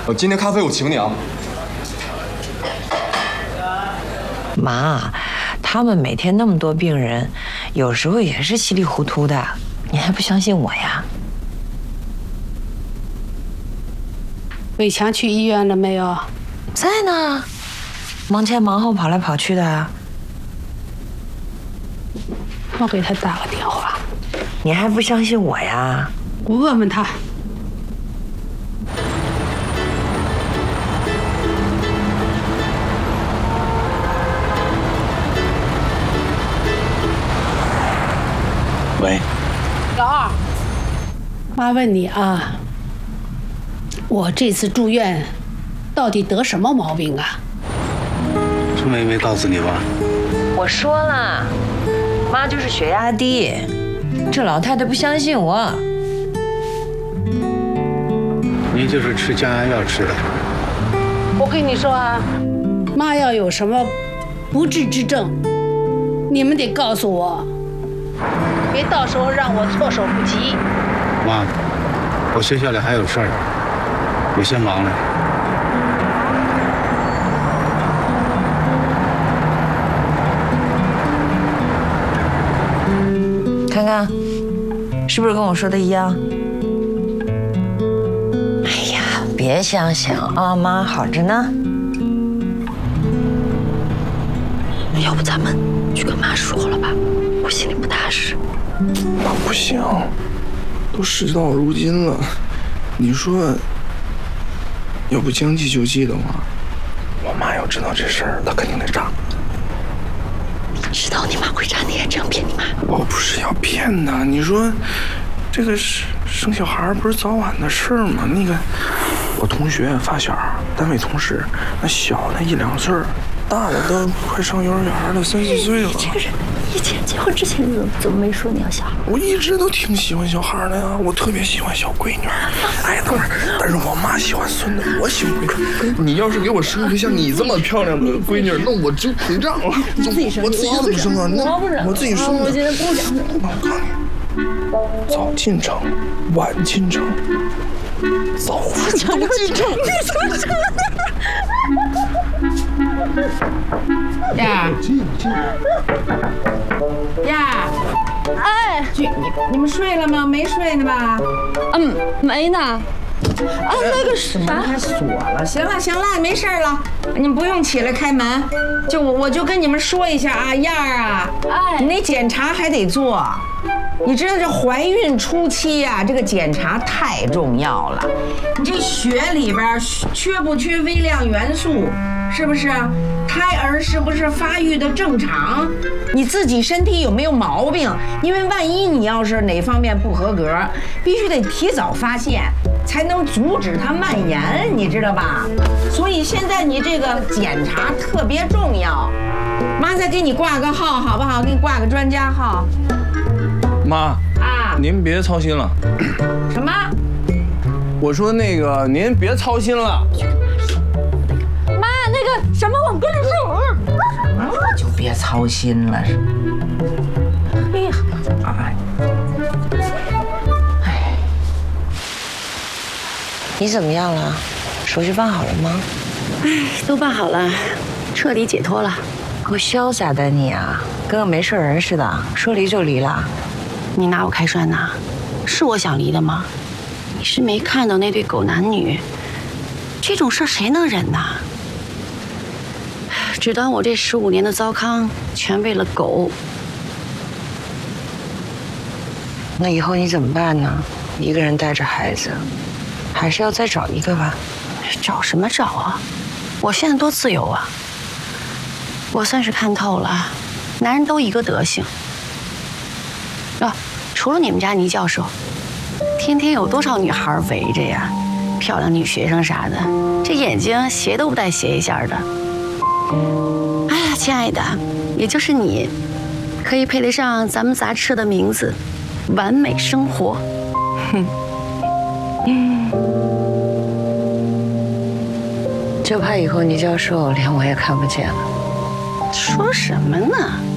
今天咖啡我请你啊。 妈，他们每天那么多病人，有时候也是稀里糊涂的，你还不相信我呀？ 伟强去医院了没有？ 在呢，忙前忙后跑来跑去的。 我给他打个电话。 你还不相信我呀？ 我问问他。 喂， 老二，妈问你啊，我这次住院到底得什么毛病啊？ 春梅没告诉你吧？ 我说了，妈就是血压低，这老太太不相信我。 您就是吃降压药吃的。 我跟你说啊，妈要有什么不治之症，你们得告诉我，别到时候让我措手不及。 妈，我学校里还有事儿，我先忙了。 看看，是不是跟我说的一样？哎呀，别想想啊，妈好着呢。 那要不咱们去跟妈说了吧？我心里不踏实。 不行，都事到如今了，你说，要不将计就计的话，我妈要知道这事儿，她肯定得炸。 知道你妈会炸，你也这样骗你妈？ 我不是要骗她，你说，这个生小孩不是早晚的事儿吗？那个，我同学发小、单位同事，那小的1、2岁，大的都快上幼儿园了，3、4岁了。 你这个人，以前结婚之前怎么没说你要小孩？ 我一直都挺喜欢小孩的呀，我特别喜欢小闺女。哎，但是我妈喜欢孙子，我喜欢闺女。你要是给我生一个像你这么漂亮的闺女，那我就膨胀了。 你自己生， 我自己怎么生啊？那我自己生的。 我现在不想生。 我告诉你，早进城，晚进城，早晚都进城。 呀呀， 哎， 你们睡了吗？没睡呢吧？ 没呢。啊，那个啥， 还锁了。行了，没事了，你们不用起来开门。我就跟你们说一下啊，燕儿啊，你那检查还得做。你知道这怀孕初期啊，这个检查太重要了。你这血里边缺不缺微量元素？是不是？胎儿是不是发育的正常？你自己身体有没有毛病？因为万一你要是哪方面不合格，必须得提早发现，才能阻止它蔓延，你知道吧？所以现在你这个检查特别重要。妈再给你挂个号好不好？给你挂个专家号。 妈啊， 您别操心了。 什么？ 我说那个您别操心了。 妈，那个什么，我跟你说， 就别操心了。哎呀，哎， 你怎么样了？手续办好了吗？ 都办好了，彻底解脱了。 够潇洒的你啊，跟个没事人似的，说离就离了。 你拿我开涮呐？是我想离的吗？你是没看到那对狗男女，这种事谁能忍呐？只当我这15年的糟糠全为了狗。 那以后你怎么办呢？一个人带着孩子，还是要再找一个吧？ 找什么找啊？我现在多自由啊！我算是看透了，男人都一个德行。啊，除了你们家倪教授，天天有多少女孩围着呀？漂亮女学生啥的，这眼睛斜都不带斜一下的。哎呀，亲爱的，也就是你，可以配得上咱们杂志社的名字——完美生活。哼， 就怕以后倪教授连我也看不见了。 说什么呢？